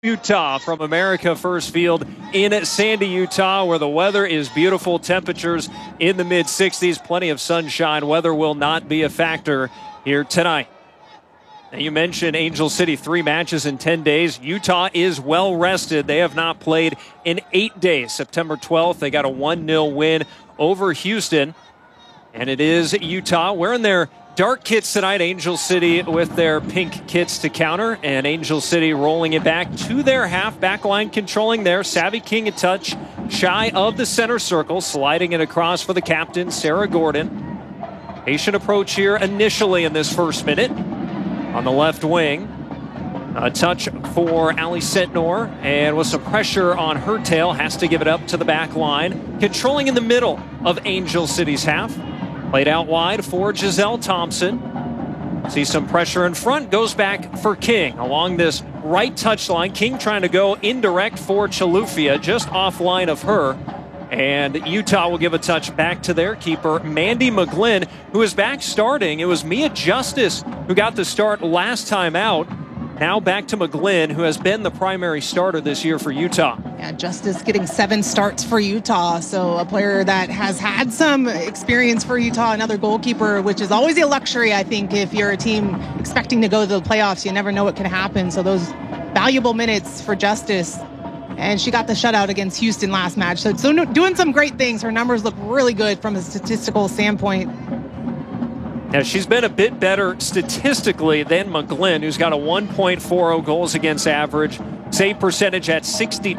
Utah from America First Field in Sandy, Utah, where the weather is beautiful. Temperatures in the mid-60s, plenty of sunshine. Weather will not be a factor here tonight. Now, you mentioned Angel City, 3 matches in 10 days. Utah is well rested. They have not played in 8 days. September 12th, they got a 1-0 win over Houston. And it is Utah wearing their dark kits tonight. Angel City with their pink kits to counter. And Angel City rolling it back to their half. Backline controlling there. Savvy King a touch shy of the center circle. Sliding it across for the captain, Sarah Gordon. Patient approach here initially in this first minute. On the left wing. A touch for Ali Setnor. And with some pressure on her tail, has to give it up to the back line. Controlling in the middle of Angel City's half. Played out wide for Giselle Thompson. See some pressure in front. Goes back for King along this right touchline. King trying to go indirect for Chalufia, just offline of her. And Utah will give a touch back to their keeper, Mandy McGlynn, who is back starting. It was Mia Justice who got the start last time out. Now back to McGlynn, who has been the primary starter this year for Utah. Yeah, Justice getting 7 starts for Utah. So a player that has had some experience for Utah, another goalkeeper, which is always a luxury, I think, if you're a team expecting to go to the playoffs. You never know what can happen. So those valuable minutes for Justice. And she got the shutout against Houston last match. So doing some great things. Her numbers look really good from a statistical standpoint. Now, she's been a bit better statistically than McGlynn, who's got a 1.40 goals against average. Save percentage at 62%.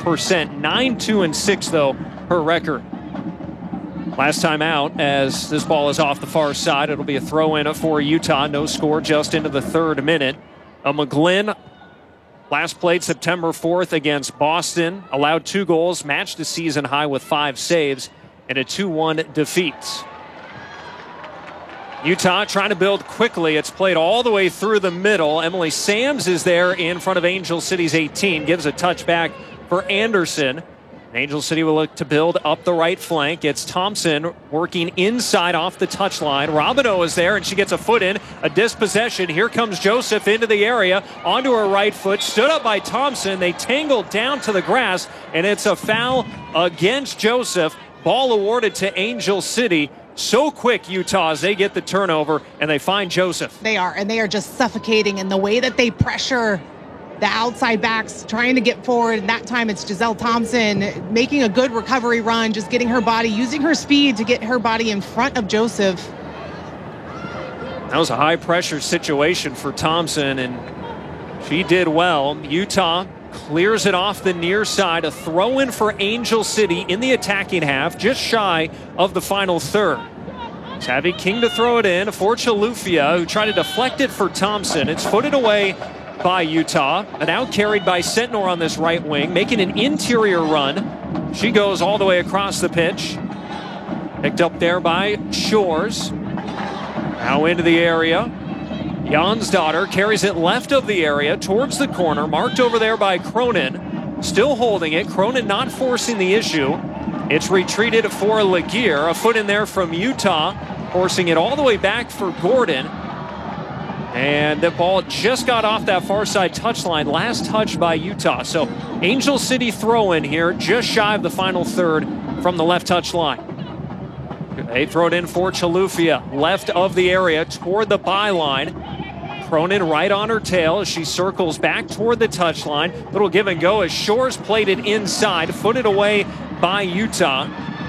9-2-6, though, her record. Last time out, as this ball is off the far side, it'll be a throw-in for Utah. No score just into the 3rd minute. McGlynn last played September 4th against Boston. Allowed 2 goals, matched the season high with 5 saves, and a 2-1 defeat. Utah trying to build quickly. It's played all the way through the middle. Emily Sams is there in front of Angel City's 18. Gives a touch back for Anderson. Angel City will look to build up the right flank. It's Thompson working inside off the touchline. Robino is there, and she gets a foot in. A dispossession. Here comes Joseph into the area. Onto her right foot. Stood up by Thompson. They tangled down to the grass, and it's a foul against Joseph. Ball awarded to Angel City. So quick, Utah, as they get the turnover, and they find Joseph. They are, and they are just suffocating in the way that they pressure the outside backs, trying to get forward. And that time it's Giselle Thompson making a good recovery run, just getting her body, using her speed to get her body in front of Joseph. That was a high-pressure situation for Thompson, and she did well. Utah clears it off the near side. A throw-in for Angel City in the attacking half, just shy of the final third. Savvy King to throw it in for Chalufia, who tried to deflect it for Thompson. It's footed away by Utah, and out carried by Setnor on this right wing, making an interior run. She goes all the way across the pitch. Picked up there by Shores. Now into the area. Jonsdottir carries it left of the area towards the corner, marked over there by Cronin. Still holding it. Cronin not forcing the issue. It's retreated for Laguerre. A foot in there from Utah, forcing it all the way back for Gordon. And the ball just got off that far side touchline. Last touch by Utah. So Angel City throw in here, just shy of the final third from the left touchline. They throw it in for Chalufia, left of the area toward the byline. Cronin right on her tail as she circles back toward the touchline. Little give and go as Shores played it inside, footed away by Utah.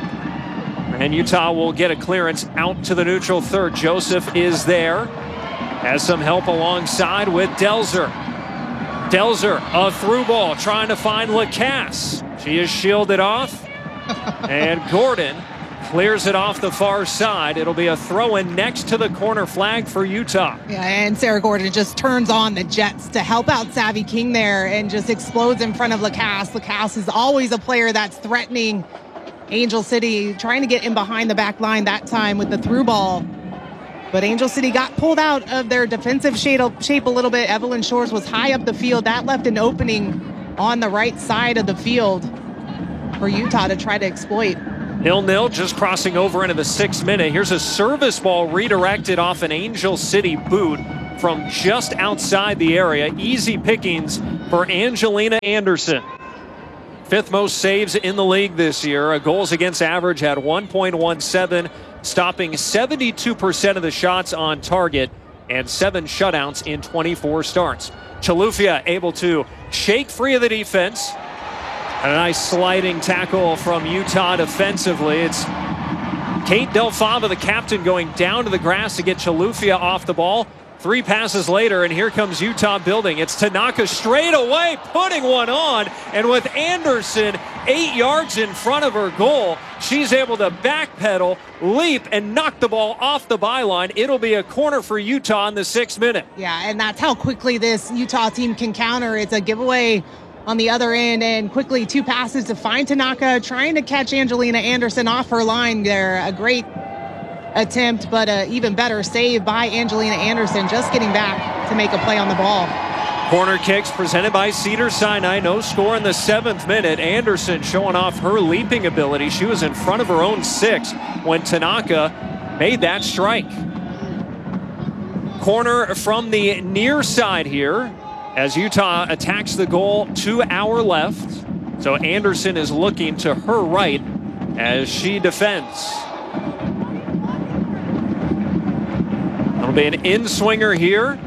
And Utah will get a clearance out to the neutral third. Joseph is there. Has some help alongside with Delzer. Delzer, a through ball, trying to find Lacasse. She is shielded off. And Gordon clears it off the far side. It'll be a throw-in next to the corner flag for Utah. Yeah, and Sarah Gordon just turns on the jets to help out Savvy King there and just explodes in front of Lacasse. Lacasse is always a player that's threatening Angel City, trying to get in behind the back line that time with the through ball. But Angel City got pulled out of their defensive shape a little bit. Evelyn Shores was high up the field. That left an opening on the right side of the field for Utah to try to exploit. 0-0, just crossing over into the 6th minute. Here's a service ball redirected off an Angel City boot from just outside the area. Easy pickings for Angelina Anderson. 5th most saves in the league this year. A goals against average at 1.17, stopping 72% of the shots on target and 7 shutouts in 24 starts. Chilufya able to shake free of the defense. And a nice sliding tackle from Utah defensively. It's Kate Del Fava, the captain, going down to the grass to get Chilufya off the ball. 3 passes later, and here comes Utah building. It's Tanaka straight away, putting one on. And with Anderson 8 yards in front of her goal, she's able to backpedal, leap, and knock the ball off the byline. It'll be a corner for Utah in the 6th minute. Yeah, and that's how quickly this Utah team can counter. It's a giveaway on the other end, and quickly 2 passes to find Tanaka, trying to catch Angelina Anderson off her line there. A great attempt, but an even better save by Angelina Anderson, just getting back to make a play on the ball. Corner kicks presented by Cedars-Sinai. No score in the 7th minute. Anderson showing off her leaping ability. She was in front of her own 6 when Tanaka made that strike. Corner from the near side here as Utah attacks the goal. 2 hours left. So Anderson is looking to her right as she defends. It'll be an in-swinger here.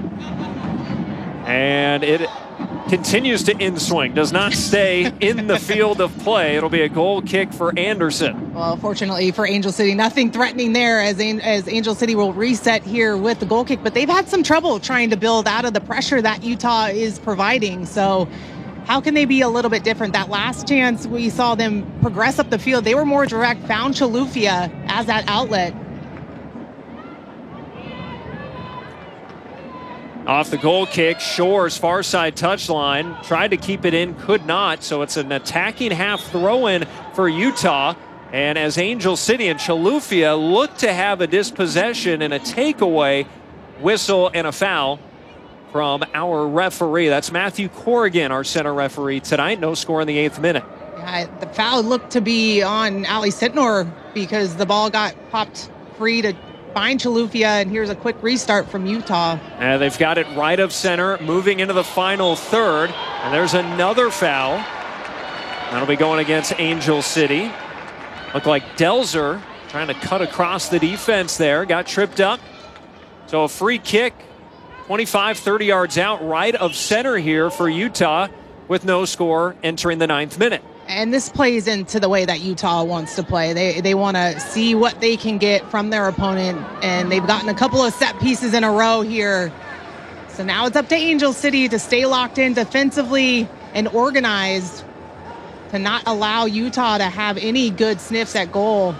And it continues to in-swing. Does not stay in the field of play. It'll be a goal kick for Anderson. Well, fortunately for Angel City, nothing threatening there as Angel City will reset here with the goal kick. But they've had some trouble trying to build out of the pressure that Utah is providing. So how can they be a little bit different? That last chance we saw them progress up the field, they were more direct, found Chilufya as that outlet. Off the goal kick, Shore's far side touchline. Tried to keep it in, could not. So it's an attacking half throw-in for Utah. And as Angel City and Chilufya look to have a dispossession and a takeaway, whistle and a foul from our referee. That's Matthew Corrigan, our center referee tonight. No score in the 8th minute. The foul looked to be on Ali Sitnor because the ball got popped free to find Chilufya, and here's a quick restart from Utah. And they've got it right of center, moving into the final third. And there's another foul. That'll be going against Angel City. Looked like Delzer trying to cut across the defense there. Got tripped up. So a free kick, 25, 30 yards out, right of center here for Utah with no score entering the 9th minute. And this plays into the way that Utah wants to play. They want to see what they can get from their opponent, and they've gotten a couple of set pieces in a row here. So now it's up to Angel City to stay locked in defensively and organized to not allow Utah to have any good sniffs at goal.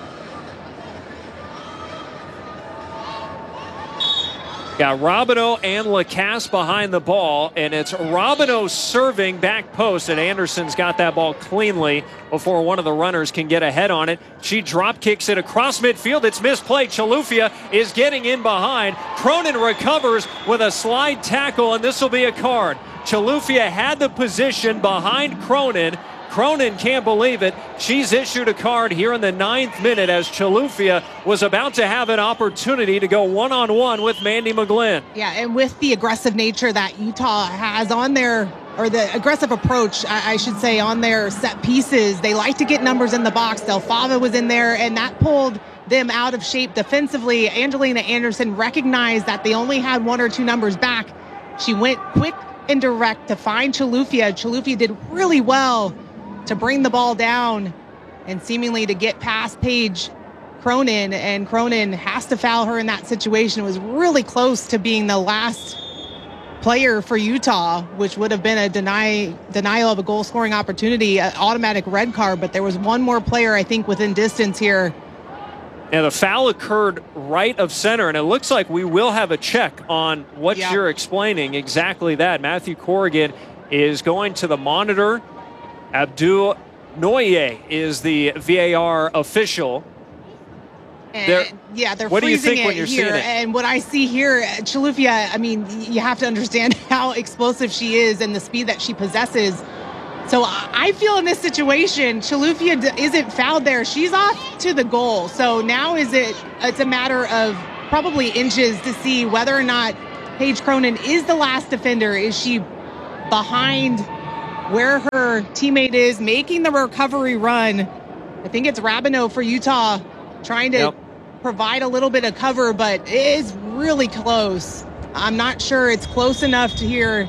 Got Robineau and Lacasse behind the ball, and it's Robineau serving back post, and Anderson's got that ball cleanly before one of the runners can get ahead on it. She drop kicks it across midfield. It's misplayed. Chilufya is getting in behind. Cronin recovers with a slide tackle, and this will be a card. Chilufya had the position behind Cronin. Cronin can't believe it. She's issued a card here in the 9th minute as Chilufya was about to have an opportunity to go one-on-one with Mandy McGlynn. Yeah, and with the aggressive nature that Utah has on their, or the aggressive approach, I should say, on their set pieces, they like to get numbers in the box. Del Fava was in there, and that pulled them out of shape defensively. Angelina Anderson recognized that they only had 1 or 2 numbers back. She went quick and direct to find Chilufya. Chilufya did really well to bring the ball down and seemingly to get past Paige Cronin, and Cronin has to foul her in that situation. It was really close to being the last player for Utah, which would have been a denial of a goal scoring opportunity, an automatic red card, but there was one more player, I think, within distance here. And the foul occurred right of center, and it looks like we will have a check on what you're explaining, exactly that. Matthew Corrigan is going to the monitor. Abdul Noye is the VAR official. They're what do you think freezing when you're here. seeing it? And what I see here, Chilufya, I mean, you have to understand how explosive she is and the speed that she possesses. So I feel in this situation, Chilufya isn't fouled there. She's off to the goal. So now it's a matter of probably inches to see whether or not Paige Cronin is the last defender. Is she behind where her teammate is, making the recovery run? I think it's Rabineau for Utah trying to provide a little bit of cover, but it is really close. I'm not sure it's close enough to hear.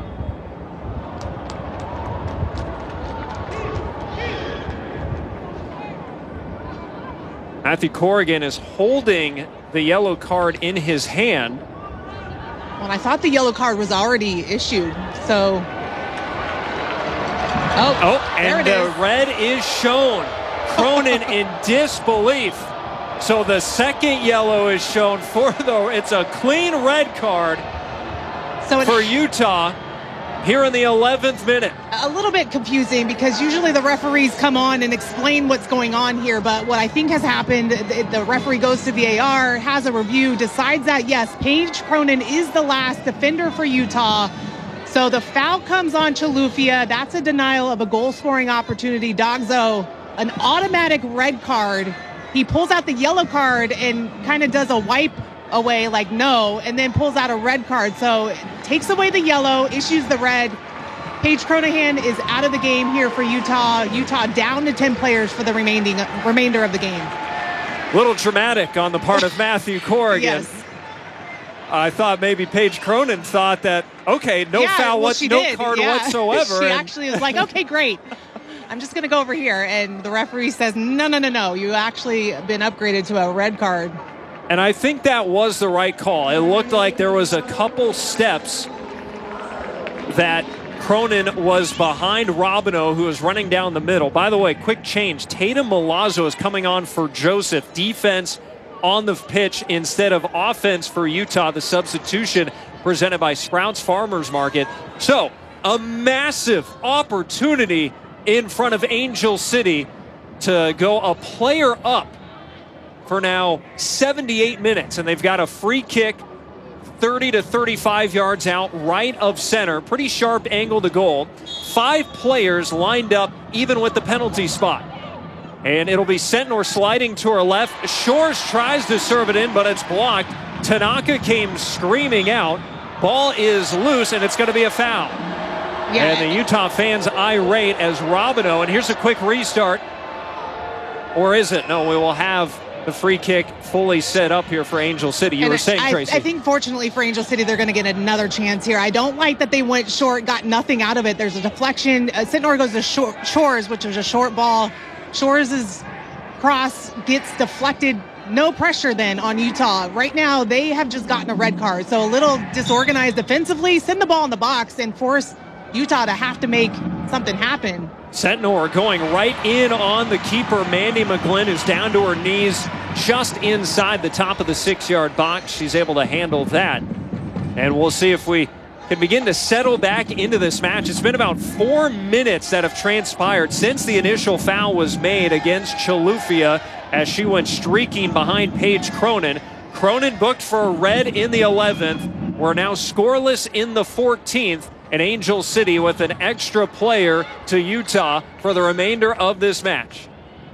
Matthew Corrigan is holding the yellow card in his hand. Well, I thought the yellow card was already issued, so. And the red is shown. Cronin in disbelief. So the second yellow is shown it's a clean red card for Utah here in the 11th minute. A little bit confusing because usually the referees come on and explain what's going on here. But what I think has happened, the referee goes to VAR, has a review, decides that, yes, Paige Cronin is the last defender for Utah. So the foul comes on Chilufya. That's a denial of a goal-scoring opportunity. Dogzo, an automatic red card. He pulls out the yellow card and kind of does a wipe away like no, and then pulls out a red card. So it takes away the yellow, issues the red. Paige Cronin is out of the game here for Utah. Utah down to 10 players for the remainder of the game. Little dramatic on the part of Matthew Corrigan. Yes. I thought maybe Paige Cronin thought that, okay, no foul, no card whatsoever. She actually was like, okay, great. I'm just going to go over here. And the referee says, no. You actually been upgraded to a red card. And I think that was the right call. It looked like there was a couple steps that Cronin was behind Rabineau, who was running down the middle. By the way, quick change. Tatum Milazzo is coming on for Joseph. Defense on the pitch instead of offense for Utah. The substitution presented by Sprouts Farmers Market. So, a massive opportunity in front of Angel City to go a player up for now 78 minutes. And they've got a free kick 30 to 35 yards out, right of center. Pretty sharp angle to goal. 5 players lined up even with the penalty spot. And it'll be Sentnor sliding to her left. Shores tries to serve it in, but it's blocked. Tanaka came screaming out. Ball is loose, and it's going to be a foul. Yeah. And the Utah fans irate as Rabineau, and here's a quick restart. Or is it? No, we will have the free kick fully set up here for Angel City. You were saying, Tracy. I think fortunately for Angel City, they're going to get another chance here. I don't like that they went short, got nothing out of it. There's a deflection. Sentnor goes to Shores, which was a short ball. Shores' cross gets deflected. No pressure then on Utah. Right now, they have just gotten a red card. So a little disorganized defensively. Send the ball in the box and force Utah to have to make something happen. Sentnor going right in on the keeper, Mandy McGlynn, who's down to her knees just inside the top of the 6-yard box. She's able to handle that. And we'll see if we can begin to settle back into this match. It's been about 4 minutes that have transpired since the initial foul was made against Chilufya as she went streaking behind Paige Cronin. Cronin booked for a red in the 11th. We're now scoreless in the 14th. And Angel City with an extra player to Utah for the remainder of this match.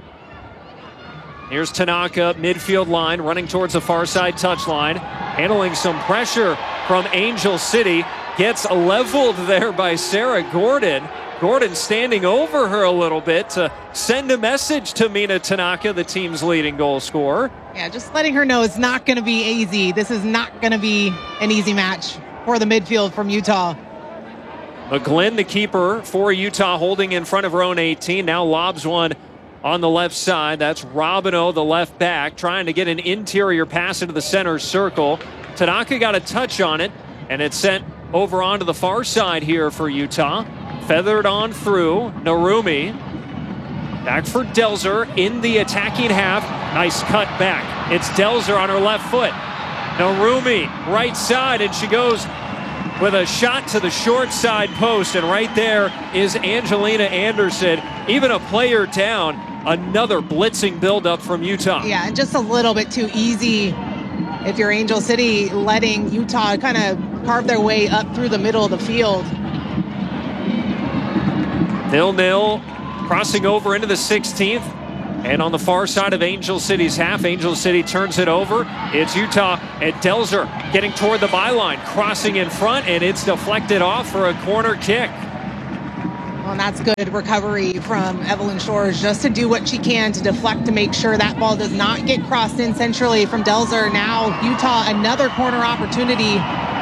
Here's Tanaka, midfield line, running towards the far side touchline, handling some pressure from Angel City. Gets leveled there by Sarah Gordon. Gordon standing over her a little bit to send a message to Mina Tanaka, the team's leading goal scorer. Yeah, just letting her know it's not going to be easy. This is not going to be an easy match for the midfield from Utah. McGlynn, the keeper for Utah, holding in front of her own 18. Now lobs one on the left side. That's Rabineau, the left back, trying to get an interior pass into the center circle. Tanaka got a touch on it, and it's sent over onto the far side here for Utah. Feathered on through. Narumi. Back for Delzer in the attacking half. Nice cut back. It's Delzer on her left foot. Narumi, right side, and she goes with a shot to the short side post, and right there is Angelina Anderson. Even a player down. Another blitzing buildup from Utah. Yeah, and just a little bit too easy if you're Angel City, letting Utah kind of carve their way up through the middle of the field. 0-0, crossing over into the 16th. And on the far side of Angel City's half, Angel City turns it over. It's Utah and Delzer getting toward the byline, crossing in front, and it's deflected off for a corner kick. Well, and that's good recovery from Evelyn Shores, just to do what she can to deflect to make sure that ball does not get crossed in centrally from Delzer. Now Utah, another corner opportunity.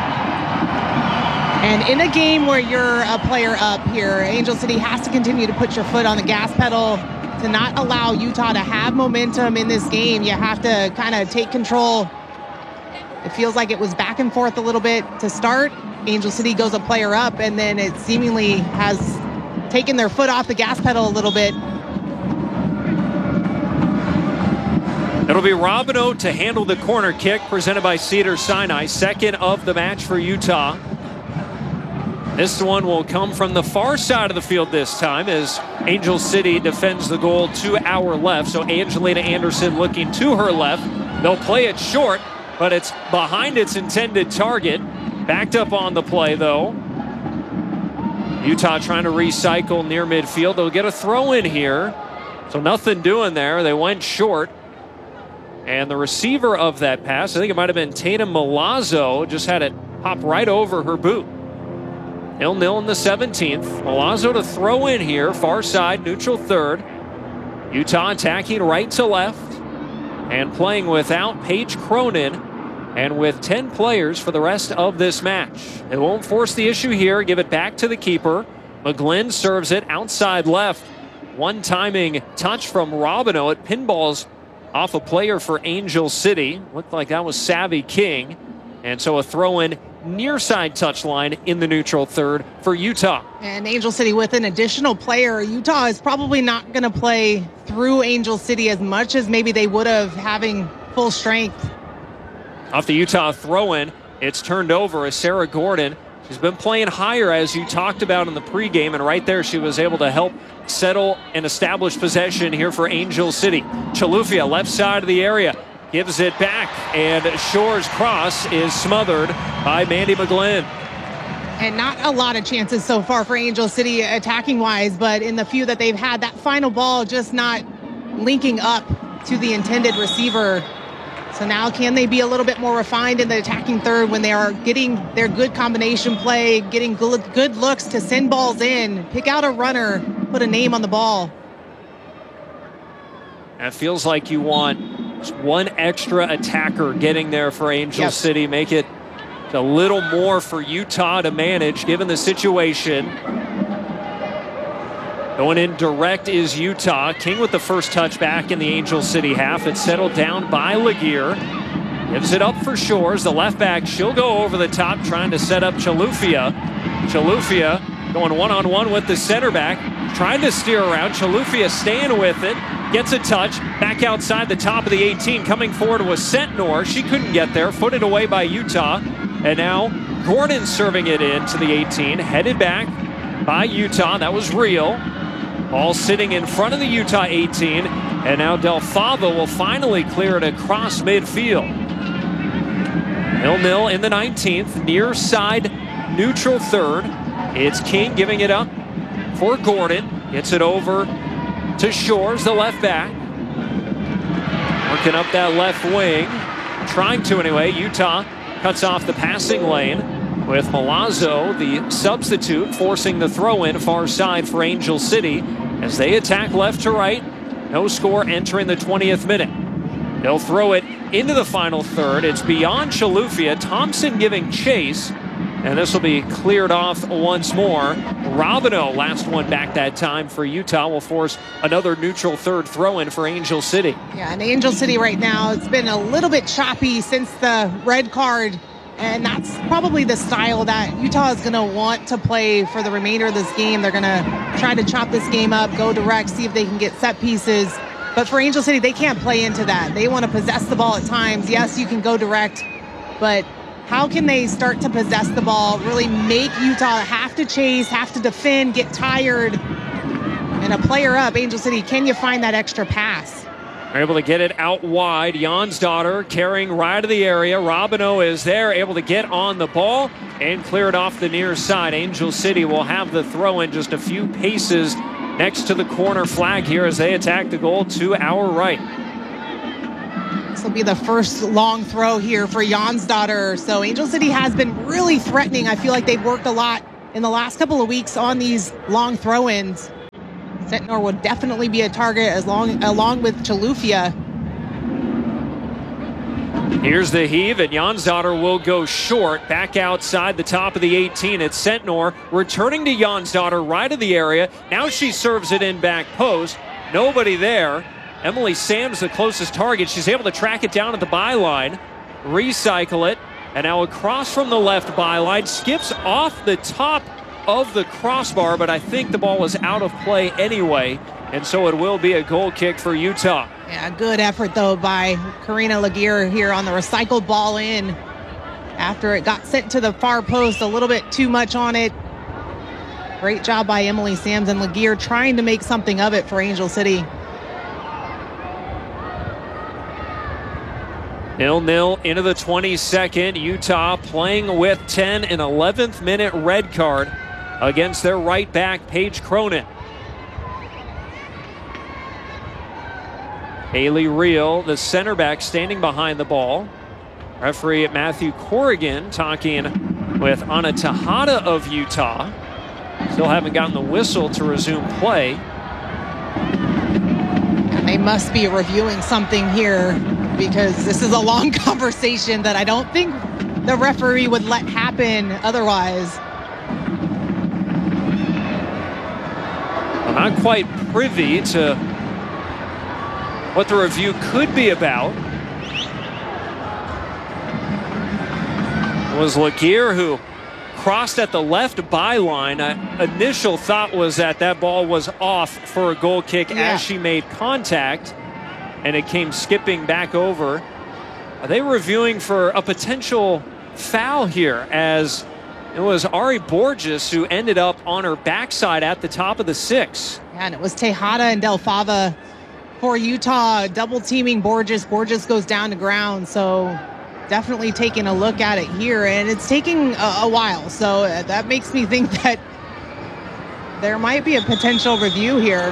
And in a game where you're a player up here, Angel City has to continue to put your foot on the gas pedal to not allow Utah to have momentum in this game. You have to kind of take control. It feels like it was back and forth a little bit to start. Angel City goes a player up, and then it seemingly has taken their foot off the gas pedal a little bit. It'll be Robino to handle the corner kick presented by Cedars-Sinai. Second of the match for Utah. This one will come from the far side of the field this time as Angel City defends the goal to our left. So Angelina Anderson looking to her left. They'll play it short, but it's behind its intended target. Backed up on the play, though. Utah trying to recycle near midfield. They'll get a throw in here. So nothing doing there. They went short. And the receiver of that pass, I think it might have been Tatum Milazzo, just had it pop right over her boot. 0-0 in the 17th. Milazzo to throw in here. Far side, neutral third. Utah attacking right to left. And playing without Paige Cronin. And with 10 players for the rest of this match. They won't force the issue here. Give it back to the keeper. McGlynn serves it outside left. One timing touch from Robino. It pinballs off a player for Angel City. Looked like that was Savvy King. And so a throw in near side touchline in the neutral third for Utah. And Angel City with an additional player. Utah is probably not going to play through Angel City as much as maybe they would have having full strength. Off the Utah throw-in, it's turned over as Sarah Gordon. She's been playing higher, as you talked about in the pregame, and right there she was able to help settle and establish possession here for Angel City. Chalufia, left side of the area, gives it back, and Shore's cross is smothered by Mandy McGlynn. And not a lot of chances so far for Angel City attacking-wise, but in the few that they've had, that final ball just not linking up to the intended receiver. So now can they be a little bit more refined in the attacking third when they are getting their good combination play, getting good looks to send balls in, pick out a runner, put a name on the ball? It feels like you want just one extra attacker getting there for Angel City. Make it a little more for Utah to manage given the situation. Going in direct is Utah. King with the first touch back in the Angel City half. It's settled down by Laguerre. Gives it up for Shores. The left back, she'll go over the top trying to set up Chalufia. Chalufia going one-on-one with the center back. Trying to steer around. Chalufia staying with it. Gets a touch. Back outside the top of the 18. Coming forward was Sentnor. She couldn't get there. Footed away by Utah. And now Gordon serving it in to the 18. Headed back by Utah. That was Real. All sitting in front of the Utah 18. And now Del Favo will finally clear it across midfield. 0-0 in the 19th. Near side, neutral third. It's King giving it up for Gordon. Gets it over to Shores, the left back. Working up that left wing. Trying to anyway. Utah cuts off the passing lane with Milazzo, the substitute, forcing the throw-in far side for Angel City as they attack left to right. No score entering the 20th minute. They'll throw it into the final third. It's beyond Chalufia. Thompson giving chase. And this will be cleared off once more. Robino, last one back that time for Utah, will force another neutral third throw-in for Angel City. Yeah, and Angel City right now, it's been a little bit choppy since the red card. And that's probably the style that Utah is going to want to play for the remainder of this game. They're going to try to chop this game up, go direct, see if they can get set pieces. But for Angel City, they can't play into that. They want to possess the ball at times. Yes, you can go direct, but how can they start to possess the ball, really make Utah have to chase, have to defend, get tired? And a player up, Angel City, can you find that extra pass? They're able to get it out wide. Jonsdottir carrying right of the area. Robino is there, able to get on the ball and clear it off the near side. Angel City will have the throw in just a few paces next to the corner flag here as they attack the goal to our right. This will be the first long throw here for Jonsdottir. So Angel City has been really threatening. I feel like they've worked a lot in the last couple of weeks on these long throw-ins. Sentnor would definitely be a target along with Chilufya. Here's the heave, and Jonsdottir will go short back outside the top of the 18. It's Sentnor returning to Jonsdottir right of the area. Now she serves it in back post. Nobody there. Emily Sams the closest target. She's able to track it down at the byline, recycle it, and now across from the left byline, skips off the top of the crossbar, but I think the ball was out of play anyway, and so it will be a goal kick for Utah. Yeah, good effort, though, by Karina Laguerre here on the recycled ball in after it got sent to the far post, a little bit too much on it. Great job by Emily Sams and Laguerre trying to make something of it for Angel City. 0-0 into the 22nd. Utah playing with 10 and 11th minute red card against their right back, Paige Cronin. Haley Reel, the center back, standing behind the ball. Referee Matthew Corrigan talking with Anna Tejada of Utah. Still haven't gotten the whistle to resume play. They must be reviewing something here because this is a long conversation that I don't think the referee would let happen otherwise. I'm not quite privy to what the review could be about. It was Laguerre who crossed at the left byline. Initial thought was that ball was off for a goal kick as she made contact, and it came skipping back over. Are they reviewing for a potential foul here, as it was Ari Borges who ended up on her backside at the top of the 6. Yeah, and it was Tejada and Del Fava for Utah double teaming Borges. Borges goes down to ground, so definitely taking a look at it here, and it's taking a while, so that makes me think that there might be a potential review here.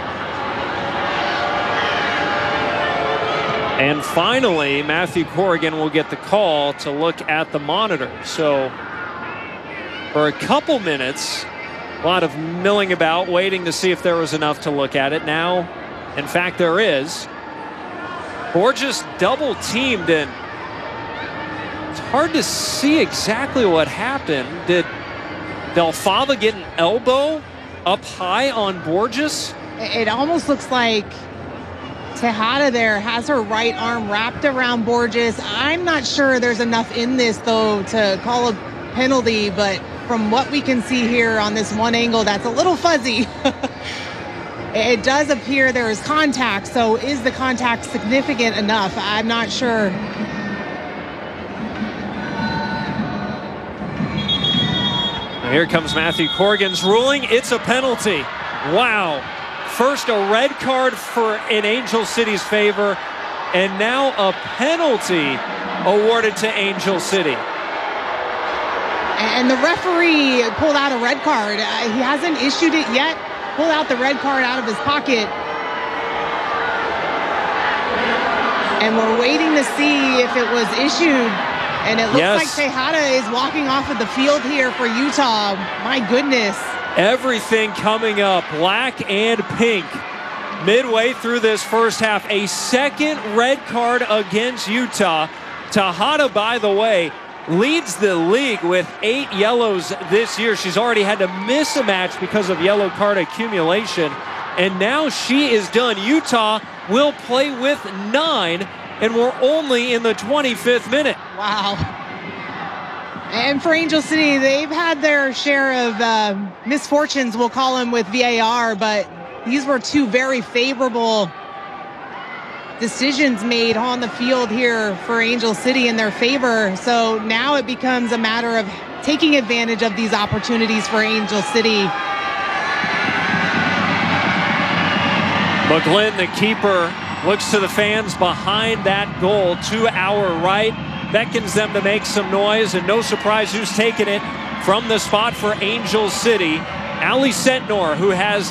And finally, Matthew Corrigan will get the call to look at the monitor. So for a couple minutes, a lot of milling about, waiting to see if there was enough to look at it. Now, in fact, there is. Borges double teamed, and it's hard to see exactly what happened. Did Del Fava get an elbow up high on Borges? It almost looks like Tejada there has her right arm wrapped around Borges. I'm not sure there's enough in this, though, to call a penalty, but from what we can see here on this one angle, that's a little fuzzy. It does appear there is contact, so is the contact significant enough? I'm not sure. Here comes Matthew Corrigan's ruling. It's a penalty. Wow. First a red card in Angel City's favor, and now a penalty awarded to Angel City. And the referee pulled out a red card. He hasn't issued it yet. Pulled out the red card out of his pocket. And we're waiting to see if it was issued. And it looks like Tejada is walking off of the field here for Utah. My goodness. Everything coming up, black and pink. Midway through this first half, a second red card against Utah. Tejada, by the way, leads the league with 8 yellows this year. She's already had to miss a match because of yellow card accumulation, and now she is done. Utah will play with 9, and we're only in the 25th minute. Wow. And for Angel City, they've had their share of misfortunes, we'll call them, with VAR, but these were 2 very favorable decisions made on the field here for Angel City in their favor. So now it becomes a matter of taking advantage of these opportunities for Angel City. McGlynn, the keeper, looks to the fans behind that goal to our right, beckons them to make some noise, and no surprise who's taking it from the spot for Angel City. Allie Sentnor, who has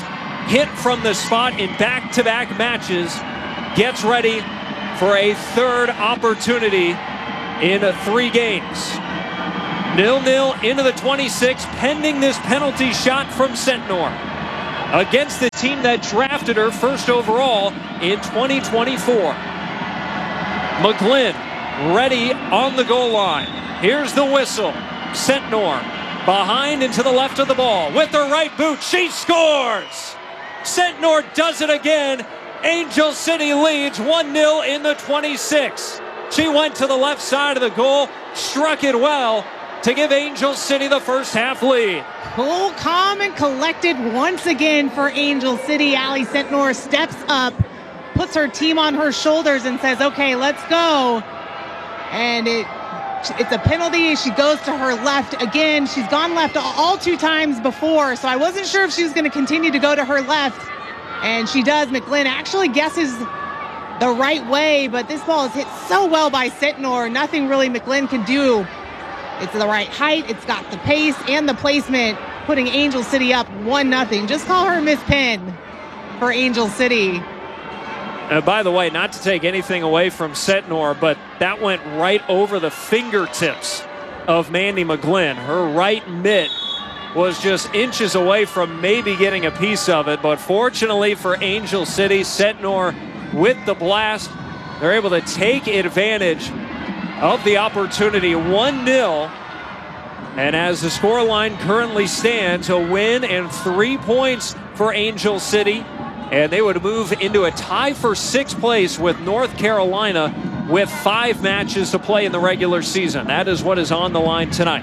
hit from the spot in back-to-back matches, gets ready for a third opportunity in 3 games. 0-0 into the 26th, pending this penalty shot from Sentnor against the team that drafted her first overall in 2024. McGlynn ready on the goal line. Here's the whistle. Sentnor behind and to the left of the ball with her right boot. She scores! Sentnor does it again. Angel City leads 1-0 in the 26th. She went to the left side of the goal, struck it well to give Angel City the first half lead. Cool, calm, and collected once again for Angel City. Ali Sentnor steps up, puts her team on her shoulders and says, okay, let's go. And it's a penalty. She goes to her left again. She's gone left all 2 times before, so I wasn't sure if she was going to continue to go to her left. And she does. McGlynn actually guesses the right way, but this ball is hit so well by Sentnor. Nothing really McGlynn can do. It's the right height. It's got the pace and the placement, putting Angel City up 1-0. Just call her Miss Penn for Angel City. By the way, not to take anything away from Sentnor, but that went right over the fingertips of Mandy McGlynn. Her right mitt was just inches away from maybe getting a piece of it, but fortunately for Angel City, Sentnor with the blast, they're able to take advantage of the opportunity. 1-0, and as the scoreline currently stands, a win and 3 points for Angel City, and they would move into a tie for 6th place with North Carolina with 5 matches to play in the regular season. That is what is on the line tonight.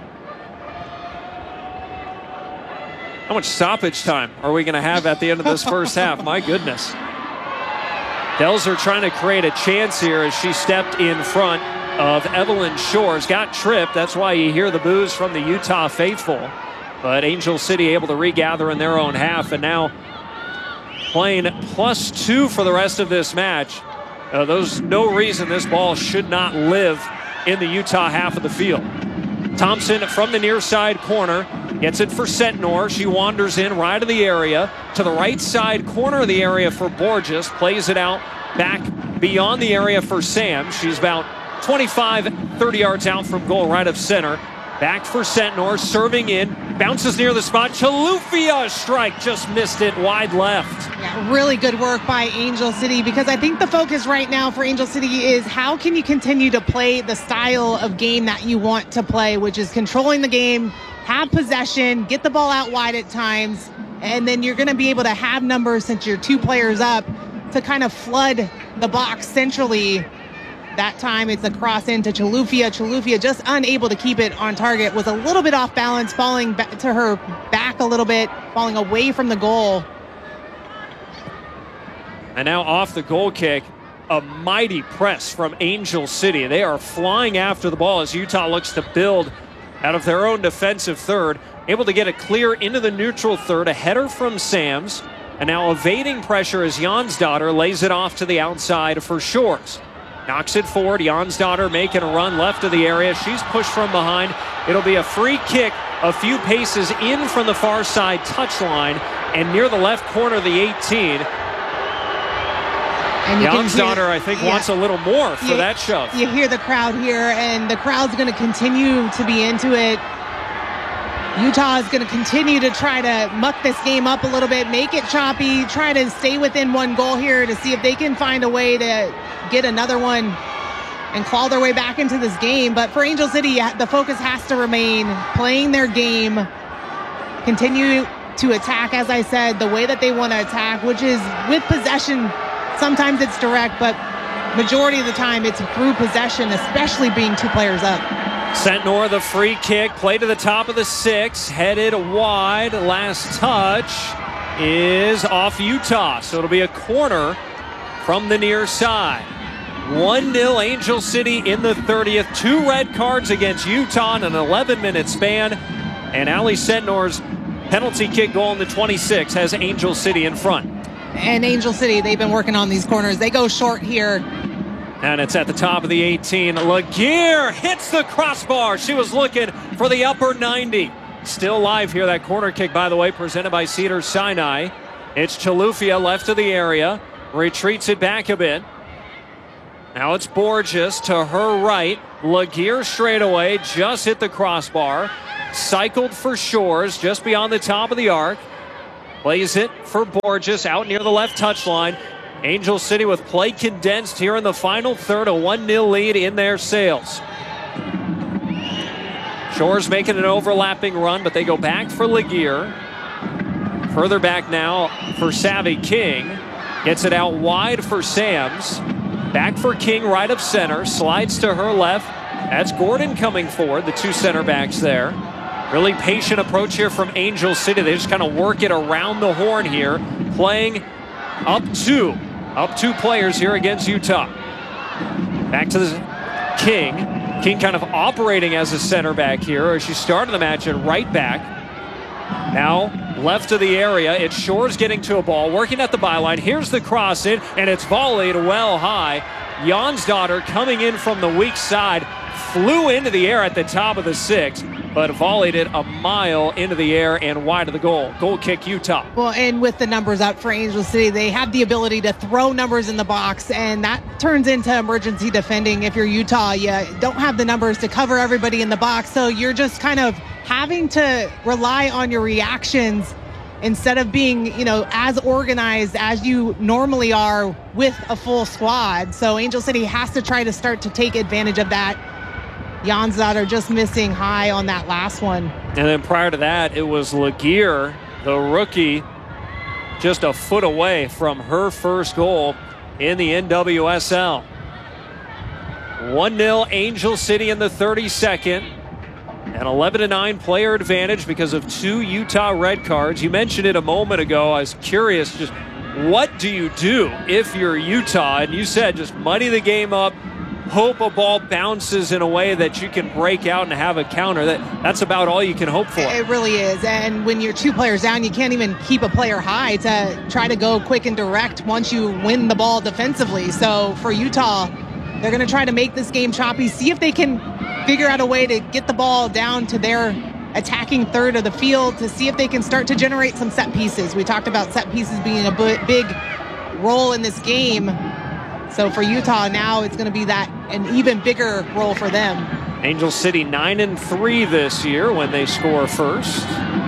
How much stoppage time are we going to have at the end of this first half? My goodness. Delzer trying to create a chance here as she stepped in front of Evelyn Shores. Got tripped. That's why you hear the boos from the Utah faithful. But Angel City able to regather in their own half, and now playing +2 for the rest of this match. There's no reason this ball should not live in the Utah half of the field. Thompson from the near side corner gets it for Sentnor. She wanders in right of the area to the right side corner of the area for Borges. Plays it out back beyond the area for Sam. She's about 25, 30 yards out from goal, right of center. Back for Sentnor, serving in, bounces near the spot. Chalufia strike, just missed it wide left. Yeah, really good work by Angel City, because I think the focus right now for Angel City is how can you continue to play the style of game that you want to play, which is controlling the game, have possession, get the ball out wide at times, and then you're going to be able to have numbers since you're 2 players up to kind of flood the box centrally. That time it's a cross into Chalufia. Chalufia just unable to keep it on target, was a little bit off balance, falling back to her back a little bit, falling away from the goal. And now off the goal kick, a mighty press from Angel City. They are flying after the ball as Utah looks to build out of their own defensive third. Able to get it clear into the neutral third. A header from Sams. And now evading pressure as Jonsdottir lays it off to the outside for Shores. Knocks it forward. Jonsdottir making a run left of the area. She's pushed from behind. It'll be a free kick a few paces in from the far side touchline and near the left corner of the 18. Jonsdottir, I think, wants a little more for that shove. You hear the crowd here, and the crowd's going to continue to be into it. Utah is going to continue to try to muck this game up a little bit, make it choppy, try to stay within 1 goal here to see if they can find a way to get another one and claw their way back into this game. But for Angel City, the focus has to remain playing their game, continue to attack, as I said, the way that they want to attack, which is with possession. Sometimes it's direct, but majority of the time it's through possession, especially being 2 players up. Sentnor, the free kick, play to the top of the 6, headed wide. Last touch is off Utah, so it'll be a corner from the near side. 1-0 Angel City in the 30th. 2 red cards against Utah in an 11-minute span. And Ali Sentnor's penalty kick goal in the 26th has Angel City in front. And Angel City, they've been working on these corners. They go short here. And it's at the top of the 18. Laguerre hits the crossbar. She was looking for the upper 90. Still live here. That corner kick, by the way, presented by Cedars Sinai. It's Chalufia left of the area. Retreats it back a bit. Now it's Borges to her right. Laguerre straight away. Just hit the crossbar. Cycled for Shores just beyond the top of the arc. Plays it for Borges out near the left touchline. Angel City with play condensed here in the final third. A 1-0 lead in their sails. Shores making an overlapping run, but they go back for Laguerre. Further back now for Savvy King. Gets it out wide for Sams. Back for King right of center. Slides to her left. That's Gordon coming forward, the two center backs there. Really patient approach here from Angel City. They just kind of work it around the horn here. Playing up two players here against Utah. Back to the King. King kind of operating as a center back here. She started the match at right back. Now left of the area. It's Shores getting to a ball, working at the byline. Here's the cross in, and it's volleyed well high. Jonsdottir coming in from the weak side. Flew into the air at the top of the six, but volleyed it a mile into the air and wide of the goal. Goal kick, Utah. Well, and with the numbers up for Angel City, they have the ability to throw numbers in the box, and that turns into emergency defending. If you're Utah, you don't have the numbers to cover everybody in the box, so you're just kind of having to rely on your reactions instead of being, as organized as you normally are with a full squad. So Angel City has to try to start to take advantage of that. Jonsdottir just missing high on that last one. And then prior to that, it was Laguerre, the rookie, just a foot away from her first goal in the NWSL. 1-0 Angel City in the 32nd. An 11-9 player advantage because of 2 Utah red cards. You mentioned it a moment ago. I was curious, just what do you do if you're Utah? And you said just muddy the game up, hope a ball bounces in a way that you can break out and have a counter. That's about all you can hope for. It really is. And when you're 2 players down, you can't even keep a player high to try to go quick and direct once you win the ball defensively. So for Utah, they're going to try to make this game choppy, see if they can figure out a way to get the ball down to their attacking third of the field to see if they can start to generate some set pieces. We talked about set pieces being a big role in this game. So for Utah now, it's going to be an even bigger role for them. Angel City 9-3 this year when they score first.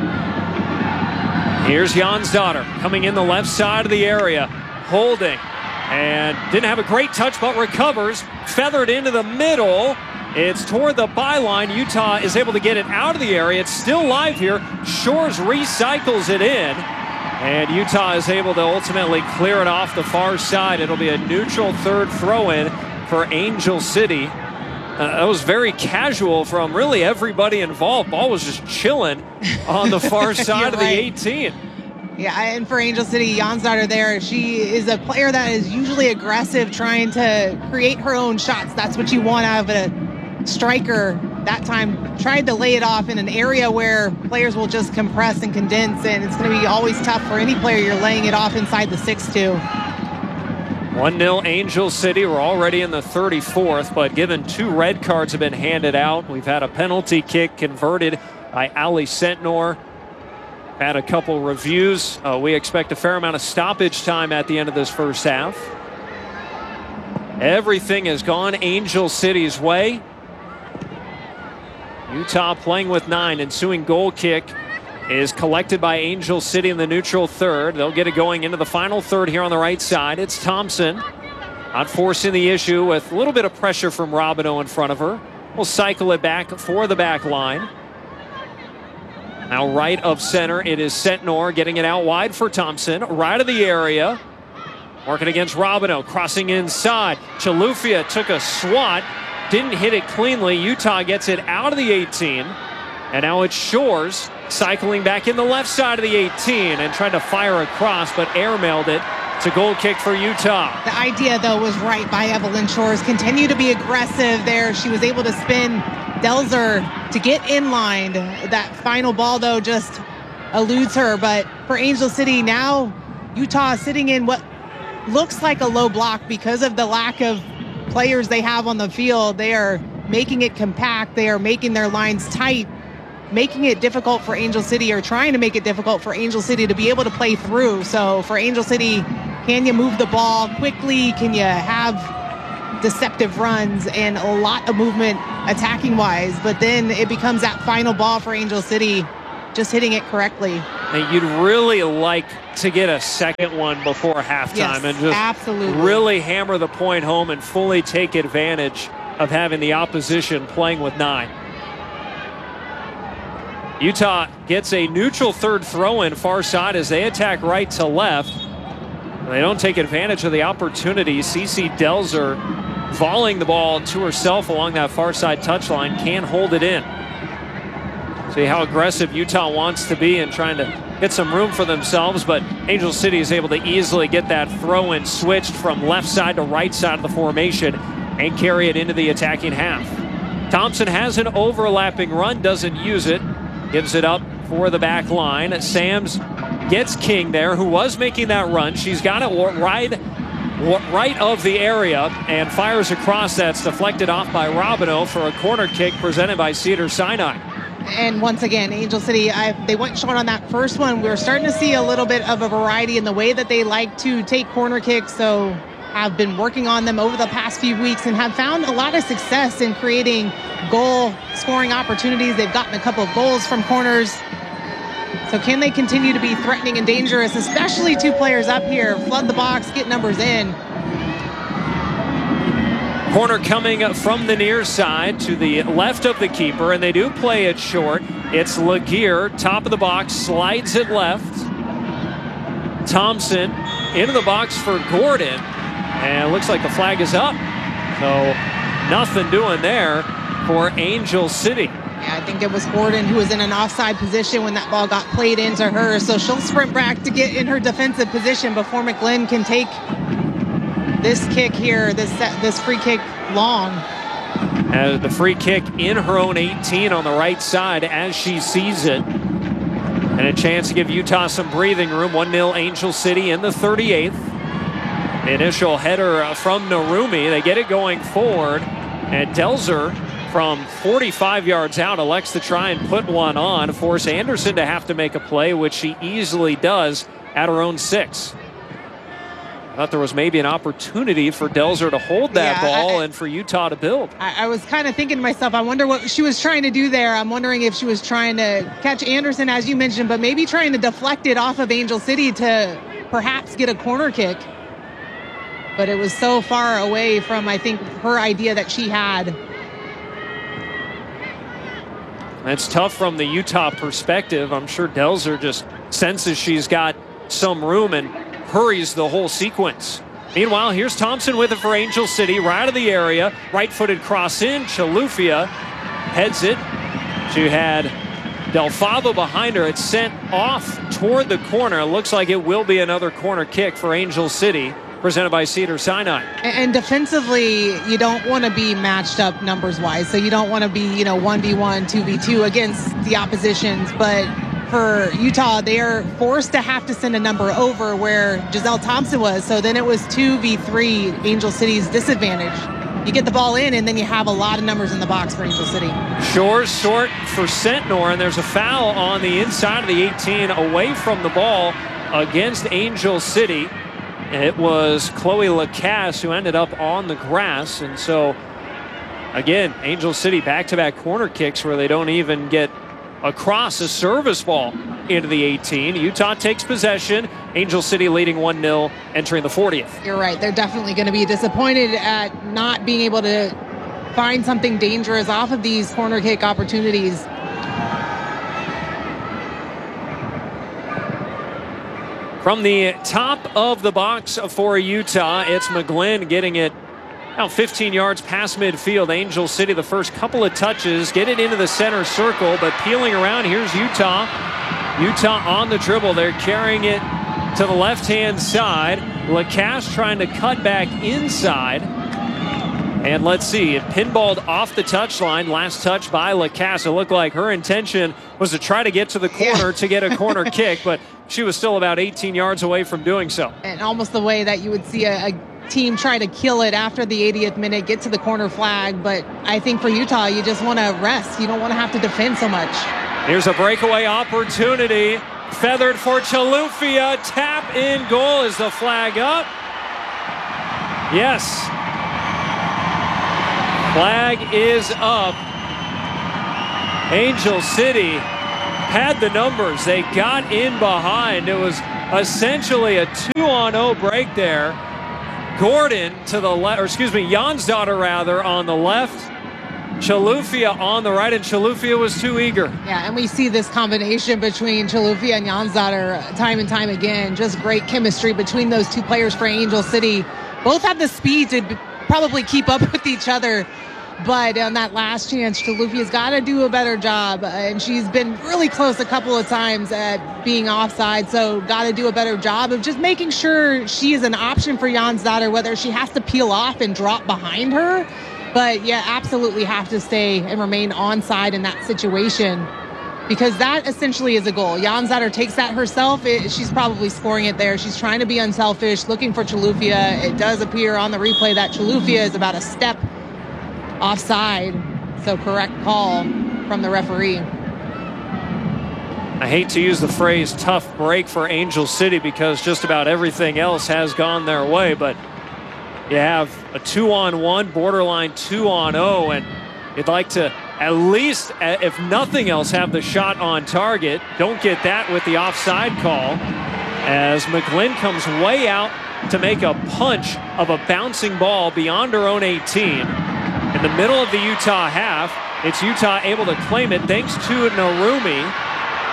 Here's Jonsdottir coming in the left side of the area, holding, and didn't have a great touch, but recovers, feathered into the middle. It's toward the byline. Utah is able to get it out of the area. It's still live here. Shores recycles it in. And Utah is able to ultimately clear it off the far side. It'll be a neutral third throw-in for Angel City. That was very casual from really everybody involved. Ball was just chilling on the far side of the 18. Yeah, and for Angel City, Jonsdottir there, she is a player that is usually aggressive, trying to create her own shots. That's what you want out of a striker. That time tried to lay it off in an area where players will just compress and condense, and it's going to be always tough for any player you're laying it off inside the 6-2. 1-0 Angel City. We're already in the 34th, but given 2 red cards have been handed out. We've had a penalty kick converted by Ali Sentnor. Had a couple reviews. We expect a fair amount of stoppage time at the end of this first half. Everything has gone Angel City's way. Utah playing with 9. Ensuing goal kick is collected by Angel City in the neutral third. They'll get it going into the final third here on the right side. It's Thompson not forcing the issue with a little bit of pressure from Robino in front of her. We'll cycle it back for the back line. Now right of center, it is Sentnor getting it out wide for Thompson. Right of the area. Working against Robino, crossing inside. Chalufia took a swat. Didn't hit it cleanly. Utah gets it out of the 18. And now it's Shores cycling back in the left side of the 18 and trying to fire across, but airmailed it. It's a goal kick for Utah. The idea, though, was right by Evelyn Shores. Continue to be aggressive there. She was able to spin Delzer to get in line. That final ball, though, just eludes her. But for Angel City now, Utah sitting in what looks like a low block because of the lack of players they have on the field. They are making it compact. They are making their lines tight. making it difficult for Angel City, or trying to make it difficult for Angel City to be able to play through. So for Angel City, can you move the ball quickly? Can you have deceptive runs and a lot of movement attacking wise? But then it becomes that final ball for Angel City, just hitting it correctly. And you'd really like to get a second one before halftime, yes, and just absolutely really hammer the point home and fully take advantage of having the opposition playing with 9. Utah gets a neutral third throw-in far side as they attack right to left. They don't take advantage of the opportunity. Cece Delzer volleying the ball to herself along that far side touchline, can't hold it in. See how aggressive Utah wants to be and trying to get some room for themselves, but Angel City is able to easily get that throw-in switched from left side to right side of the formation and carry it into the attacking half. Thompson has an overlapping run, doesn't use it. Gives it up for the back line. Sams gets King there, who was making that run. She's got it right of the area and fires across. That's deflected off by Robino for a corner kick presented by Cedars-Sinai. And once again, Angel City, they went short on that first one. We were starting to see a little bit of a variety in the way that they like to take corner kicks. So have been working on them over the past few weeks and have found a lot of success in creating goal scoring opportunities. They've gotten a couple of goals from corners. So can they continue to be threatening and dangerous, especially 2 players up here, flood the box, get numbers in? Corner coming from the near side to the left of the keeper, and they do play it short. It's Laguerre, top of the box, slides it left. Thompson into the box for Gordon. And it looks like the flag is up. So nothing doing there for Angel City. Yeah, I think it was Gordon who was in an offside position when that ball got played into her. So she'll sprint back to get in her defensive position before McGlynn can take this kick here, this free kick long. The free kick in her own 18 on the right side as she sees it. And a chance to give Utah some breathing room. 1-0 Angel City in the 38th. The initial header from Narumi. They get it going forward. And Delzer from 45 yards out elects to try and put one on, force Anderson to have to make a play, which she easily does at her own 6. I thought there was maybe an opportunity for Delzer to hold that ball and for Utah to build. I was kind of thinking to myself, I wonder what she was trying to do there. I'm wondering if she was trying to catch Anderson, as you mentioned, but maybe trying to deflect it off of Angel City to perhaps get a corner kick. But it was so far away from, I think, her idea that she had. That's tough from the Utah perspective. I'm sure Delzer just senses she's got some room and hurries the whole sequence. Meanwhile, here's Thompson with it for Angel City, right out of the area. Right-footed cross in. Chalufia heads it. She had Del Favo behind her. It's sent off toward the corner. It looks like it will be another corner kick for Angel City, presented by Cedars-Sinai. And defensively, you don't want to be matched up numbers-wise. So you don't want to be, 1v1, 2v2 against the oppositions. But for Utah, they are forced to have to send a number over where Giselle Thompson was. So then it was 2v3, Angel City's disadvantage. You get the ball in, and then you have a lot of numbers in the box for Angel City. Shores short for Sentnor, and there's a foul on the inside of the 18 away from the ball against Angel City. It was Chloe Lacasse who ended up on the grass. And so, again, Angel City back-to-back corner kicks where they don't even get across a service ball into the 18. Utah takes possession. Angel City leading 1-0 entering the 40th. You're right. They're definitely going to be disappointed at not being able to find something dangerous off of these corner kick opportunities. From the top of the box for Utah, it's McGlynn getting it about 15 yards past midfield. Angel City, the first couple of touches, get it into the center circle, but peeling around, here's Utah. Utah on the dribble. They're carrying it to the left-hand side. Lacasse trying to cut back inside. And let's see, it pinballed off the touchline. Last touch by Lacasse. It looked like her intention was to try to get to the corner to get a corner kick, but she was still about 18 yards away from doing so. And almost the way that you would see a team try to kill it after the 80th minute, get to the corner flag. But I think for Utah, you just want to rest. You don't want to have to defend so much. Here's a breakaway opportunity. Feathered for Chilufya. Tap in goal. Is the flag up? Yes. Flag is up. Angel City had the numbers. They got in behind. It was essentially a 2-on-0 break there. Gordon to the left, or excuse me, Jonsdottir rather on the left. Chilufya on the right, and Chilufya was too eager. Yeah, and we see this combination between Chilufya and Jonsdottir time and time again. Just great chemistry between those two players for Angel City. Both have the speed to probably keep up with each other. But on that last chance, Chilufya's got to do a better job. And she's been really close a couple of times at being offside. So got to do a better job of just making sure she is an option for Jonsdottir, whether she has to peel off and drop behind her. But yeah, absolutely have to stay and remain onside in that situation, because that essentially is a goal. Jonsdottir takes that herself. She's probably scoring it there. She's trying to be unselfish, looking for Chilufya. It does appear on the replay that Chilufya is about a step offside. So correct call from the referee. I hate to use the phrase tough break for Angel City because just about everything else has gone their way, but you have a 2-on-1, borderline 2-on-0, and you'd like to at least, if nothing else, have the shot on target. Don't get that with the offside call as McGlynn comes way out to make a punch of a bouncing ball beyond her own 18. In the middle of the Utah half, it's Utah able to claim it thanks to Narumi.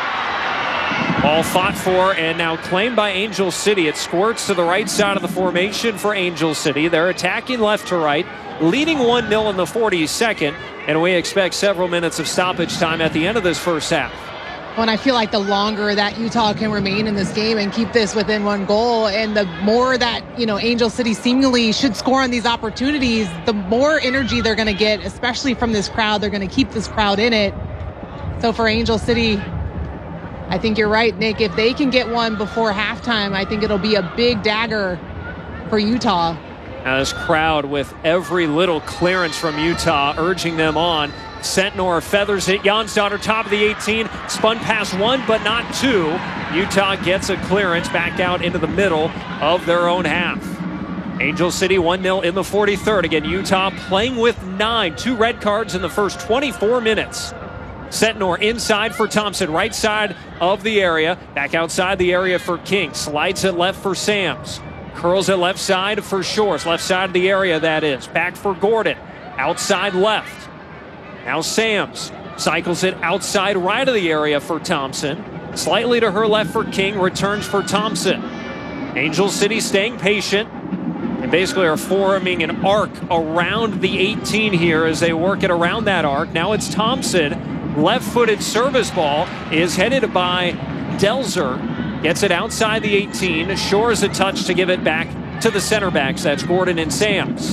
Ball fought for and now claimed by Angel City. It squirts to the right side of the formation for Angel City. They're attacking left to right, leading 1-0 in the 42nd, and we expect several minutes of stoppage time at the end of this first half. Well, and I feel like the longer that Utah can remain in this game and keep this within one goal, and the more that, Angel City seemingly should score on these opportunities, the more energy they're going to get, especially from this crowd. They're going to keep this crowd in it. So for Angel City, I think you're right, Nick. If they can get one before halftime, I think it'll be a big dagger for Utah. Now this crowd with every little clearance from Utah urging them on. Sentnor feathers it. Jonsdottir top of the 18. Spun past one, but not two. Utah gets a clearance back out into the middle of their own half. Angel City 1-0 in the 43rd. Again, Utah playing with 9. 2 red cards in the first 24 minutes. Sentnor inside for Thompson, right side of the area. Back outside the area for King. Slides it left for Sams. Curls it left side for Shores. Left side of the area, that is. Back for Gordon. Outside left. Now Sams cycles it outside right of the area for Thompson. Slightly to her left for King. Returns for Thompson. Angel City staying patient and basically are forming an arc around the 18 here as they work it around that arc. Now it's Thompson. Left-footed service ball is headed by Delzer. Gets it outside the 18. Shores a touch to give it back to the center backs. That's Gordon and Sams.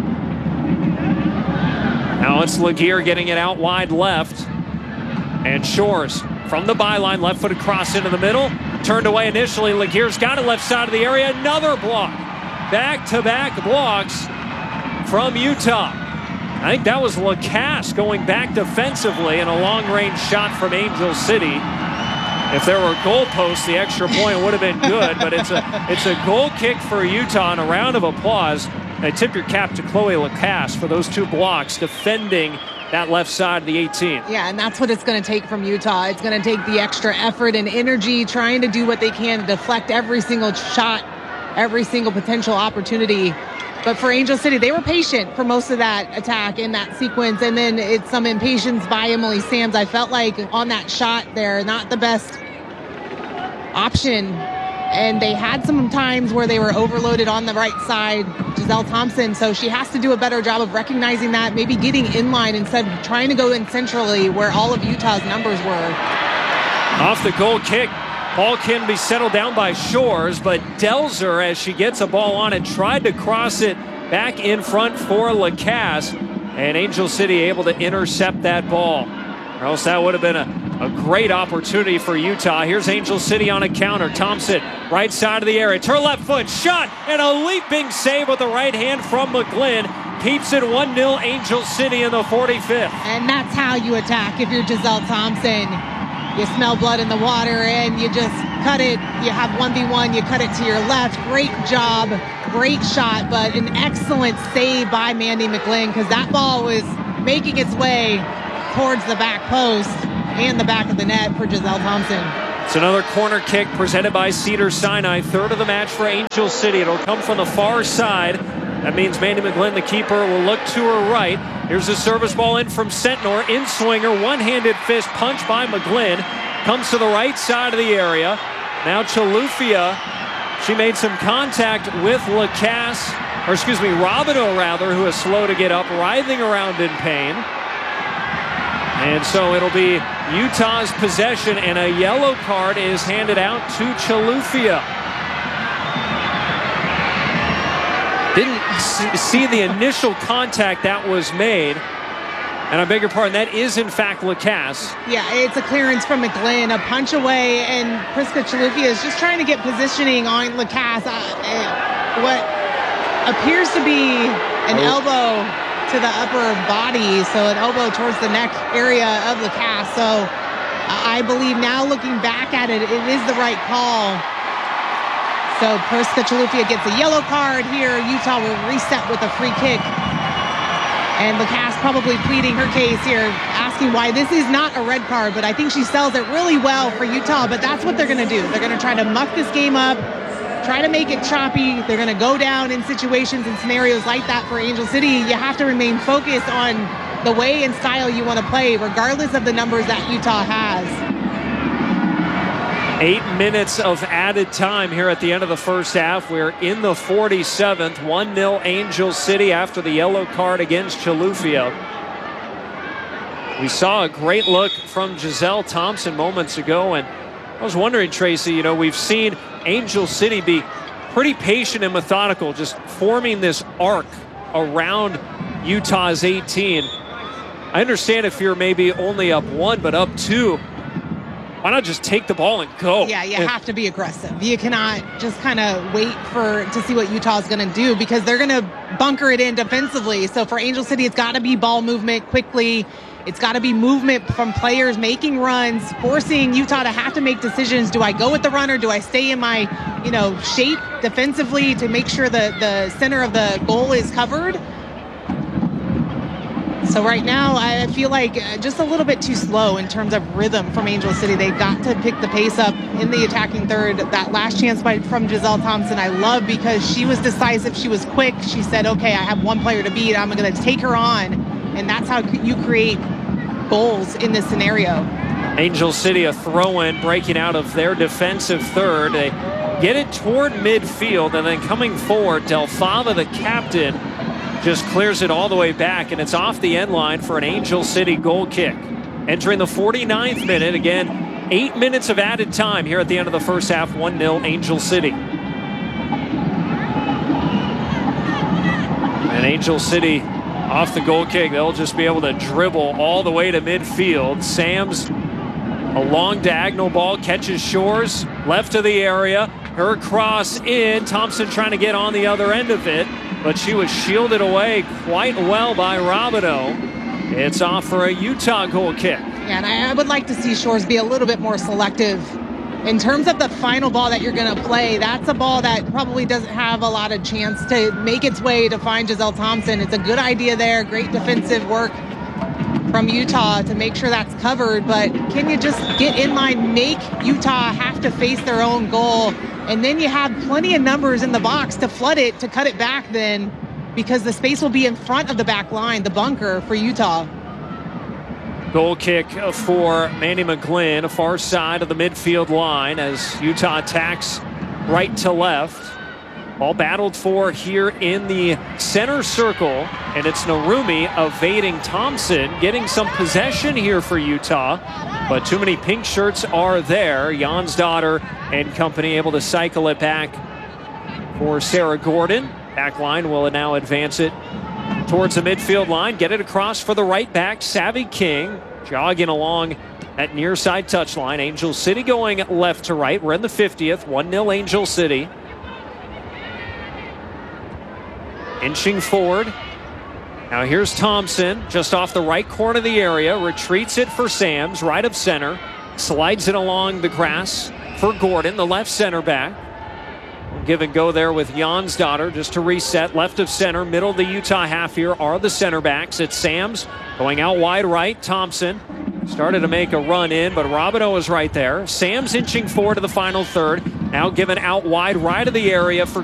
Now it's Laguerre getting it out wide left. And Shores from the byline, left-footed cross into the middle. Turned away initially. Laguerre's got it left side of the area. Another block. Back-to-back blocks from Utah. I think that was Lacasse going back defensively and a long-range shot from Angel City. If there were goalposts, the extra point would have been good, but it's a goal kick for Utah and a round of applause. I tip your cap to Chloe Lacasse for those 2 blocks defending that left side of the 18. Yeah, and that's what it's going to take from Utah. It's going to take the extra effort and energy trying to do what they can to deflect every single shot, every single potential opportunity. But for Angel City, they were patient for most of that attack in that sequence. And then it's some impatience by Emily Sams. I felt like on that shot there, not the best option. And they had some times where they were overloaded on the right side, Giselle Thompson. So she has to do a better job of recognizing that, maybe getting in line instead of trying to go in centrally where all of Utah's numbers were. Off the goal kick. Ball can be settled down by Shores, but Delzer, as she gets a ball on it, tried to cross it back in front for Lacasse, and Angel City able to intercept that ball. Or else that would have been a great opportunity for Utah. Here's Angel City on a counter. Thompson, right side of the area. To her left foot, shot, and a leaping save with the right hand from McGlynn. Keeps it 1-0 Angel City in the 45th. And that's how you attack if you're Giselle Thompson. You smell blood in the water and you just cut it. You have 1v1, you cut it to your left. Great job, great shot, but an excellent save by Mandy McGlynn because that ball was making its way towards the back post and the back of the net for Giselle Thompson. It's another corner kick presented by Cedars-Sinai. Third of the match for Angel City. It'll come from the far side. That means Mandy McGlynn, the keeper, will look to her right. Here's the service ball in from Sentnor. In swinger, one-handed fist punch by McGlynn. Comes to the right side of the area. Now Chilufya, she made some contact with Lacasse, or excuse me, Robideau rather, who is slow to get up, writhing around in pain. And so it'll be Utah's possession, and a yellow card is handed out to Chilufya. Didn't see the initial contact that was made. And I beg your pardon, that is in fact Lacasse. Yeah, it's a clearance from McGlynn, a punch away, and Priska Chilufya is just trying to get positioning on Lacasse. What appears to be an elbow to the upper body, so an elbow towards the neck area of Lacasse. So I believe now looking back at it, it is the right call. So Priska Chilufya gets a yellow card here. Utah will reset with a free kick. And Lacasse probably pleading her case here, asking why this is not a red card, but I think she sells it really well for Utah, but that's what they're going to do. They're going to try to muck this game up, try to make it choppy. They're going to go down in situations and scenarios like that for Angel City. You have to remain focused on the way and style you want to play, regardless of the numbers that Utah has. 8 minutes of added time here at the end of the first half. We're in the 47th. 1-0 Angel City after the yellow card against Chilufya. We saw a great look from Giselle Thompson moments ago, and I was wondering, Tracy, you know, we've seen Angel City be pretty patient and methodical, just forming this arc around Utah's 18. I understand if you're maybe only up 1, but up 2. Why not just take the ball and go? Yeah, you have to be aggressive. You cannot just kind of wait to see what Utah's going to do because they're going to bunker it in defensively. So for Angel City, it's got to be ball movement quickly. It's got to be movement from players making runs, forcing Utah to have to make decisions. Do I go with the runner? Do I stay in my, shape defensively to make sure the center of the goal is covered? So right now, I feel like just a little bit too slow in terms of rhythm from Angel City. They've got to pick the pace up in the attacking third. That last chance from Giselle Thompson, I love because she was decisive. She was quick. She said, okay, I have one player to beat. I'm going to take her on. And that's how you create goals in this scenario. Angel City, a throw-in, breaking out of their defensive third. They get it toward midfield, and then coming forward, Delfava, the captain, just clears it all the way back, and it's off the end line for an Angel City goal kick. Entering the 49th minute, again, 8 minutes of added time here at the end of the first half, 1-0 Angel City. And Angel City off the goal kick, they'll just be able to dribble all the way to midfield. Sams, a long diagonal ball, catches Shores, left of the area. Her cross in, Thompson trying to get on the other end of it, but she was shielded away quite well by Robideau. It's off for a Utah goal kick. Yeah, and I would like to see Shores be a little bit more selective. In terms of the final ball that you're going to play, that's a ball that probably doesn't have a lot of chance to make its way to find Giselle Thompson. It's a good idea there, great defensive work from Utah to make sure that's covered, but can you just get in line, make Utah have to face their own goal, and then you have plenty of numbers in the box to flood it, to cut it back then, because the space will be in front of the back line, the bunker for Utah. Goal kick for Mandy McGlynn, far side of the midfield line as Utah attacks right to left. Ball battled for here in the center circle, and it's Narumi evading Thompson, getting some possession here for Utah, but too many pink shirts are there. Jonsdottir and company able to cycle it back for Sarah Gordon. Back line will now advance it towards the midfield line, get it across for the right back, Savvy King, jogging along at near side touchline. Angel City going left to right. We're in the 50th, 1-0 Angel City. Inching forward. Now here's Thompson, just off the right corner of the area, retreats it for Sams, right of center. Slides it along the grass for Gordon, the left center back. Give and go there with Jonsdottir just to reset. Left of center, middle of the Utah half here are the center backs. It's Sams going out wide right. Thompson started to make a run in, but Robino is right there. Sams inching forward to the final third. Now given out wide right of the area for